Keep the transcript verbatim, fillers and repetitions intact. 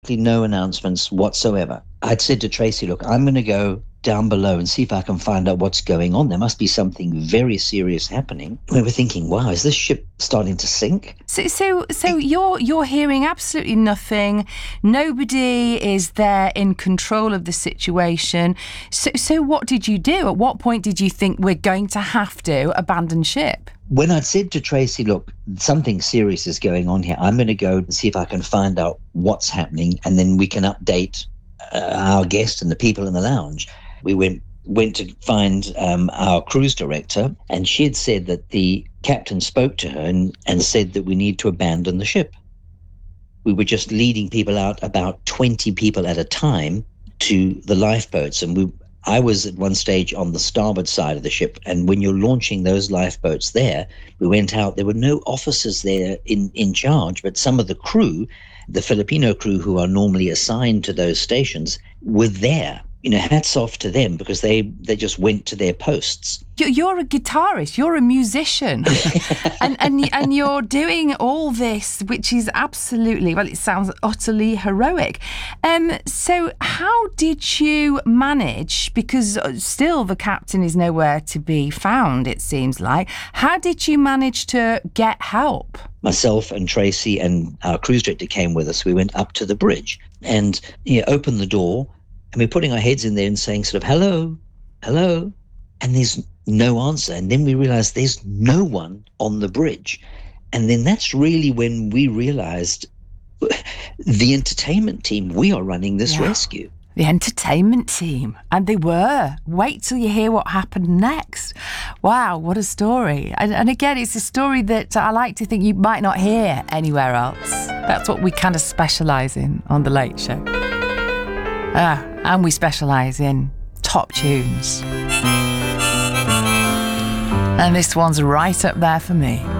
absolutely no announcements whatsoever. I'd said to Tracy, look, I'm going to go down below and see if I can find out what's going on. There must be something very serious happening. We were thinking, wow, is this ship starting to sink? So, so, so you're you're hearing absolutely nothing. Nobody is there in control of the situation. So, so what did you do? At what point did you think we're going to have to abandon ship? When I'd said to Tracy, look, something serious is going on here, I'm going to go and see if I can find out what's happening, and then we can update uh, our guests and the people in the lounge. We went went to find um, our cruise director, and she had said that the captain spoke to her and, and said that we need to abandon the ship. We were just leading people out, about twenty people at a time, to the lifeboats. And we, I was at one stage on the starboard side of the ship, and when you're launching those lifeboats there, we went out. There were no officers there in, in charge, but some of the crew, the Filipino crew who are normally assigned to those stations, were there. You know, hats off to them, because they, they just went to their posts. You're a guitarist, you're a musician, and, and and you're doing all this, which is absolutely, well, it sounds utterly heroic. Um, so how did you manage, because still the captain is nowhere to be found, it seems like, how did you manage to get help? Myself and Tracy and our cruise director came with us. We went up to the bridge and you know, opened the door, and we're putting our heads in there and saying sort of, hello, hello. And there's no answer. And then we realized there's no one on the bridge. And then that's really when we realized the entertainment team, we are running this yeah. rescue. The entertainment team. And they were. Wait till you hear what happened next. Wow, what a story. And, and again, it's a story that I like to think you might not hear anywhere else. That's what we kind of specialise in on The Late Show. Ah, and we specialise in top tunes. And this one's right up there for me.